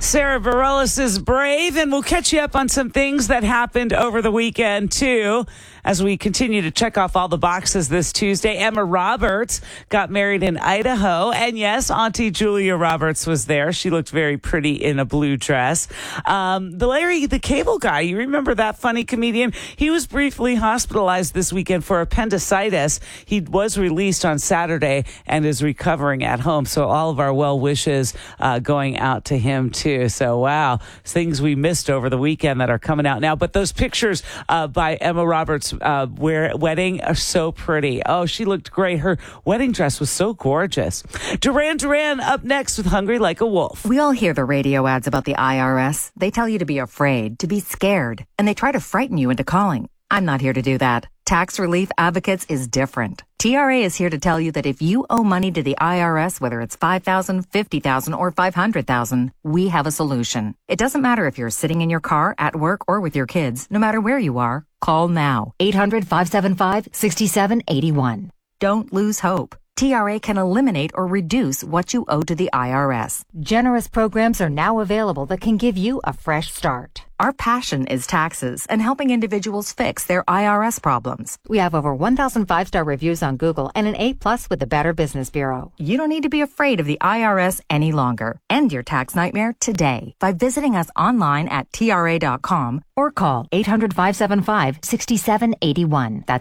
Sarah Bareilles is brave, and we'll catch you up on some things that happened over the weekend, too, as we continue to check off all the boxes this Tuesday. Emma Roberts got married in Idaho, and yes, Auntie Julia Roberts was there. She looked very pretty in a blue dress. The Larry the Cable Guy, you remember that funny comedian? He was briefly hospitalized this weekend for appendicitis. He was released on Saturday and is recovering at home, so all of our well wishes going out to him, too. So, wow, things we missed over the weekend that are coming out now. But those pictures by Emma Roberts' wedding are so pretty. Oh, she looked great. Her wedding dress was so gorgeous. Duran Duran up next with Hungry Like a Wolf. We all hear the radio ads about the IRS. They tell you to be afraid, to be scared, and they try to frighten you into calling. I'm not here to do that. Tax Relief Advocates is different. TRA is here to tell you that if you owe money to the IRS, whether it's $5,000, $50,000, or $500,000, we have a solution. It doesn't matter if you're sitting in your car, at work, or with your kids. No matter where you are, call now. 800-575-6781. Don't lose hope. TRA can eliminate or reduce what you owe to the IRS. Generous programs are now available that can give you a fresh start. Our passion is taxes and helping individuals fix their IRS problems. We have over 1,000 5-star reviews on Google and an A+ with the Better Business Bureau. You don't need to be afraid of the IRS any longer. End your tax nightmare today by visiting us online at TRA.com or call 800-575-6781. That's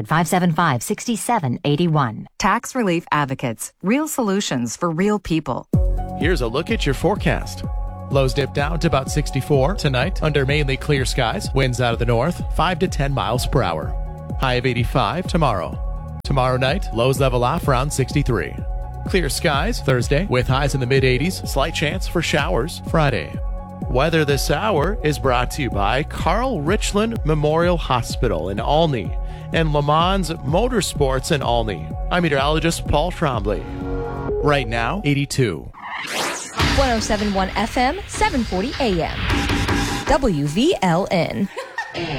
800-575-6781. Tax Relief Advocates. Real solutions for real people. Here's a look at your forecast. Lows dip down to about 64 tonight under mainly clear skies. Winds out of the north, 5 to 10 miles per hour. High of 85 tomorrow. Tomorrow night, lows level off around 63. Clear skies Thursday with highs in the mid-80s. Slight chance for showers Friday. Weather this hour is brought to you by Carl Richland Memorial Hospital in Olney and Le Mans Motorsports in Olney. I'm meteorologist Paul Trombley. Right now, 82. 107.1 FM, 740 AM. WVLN.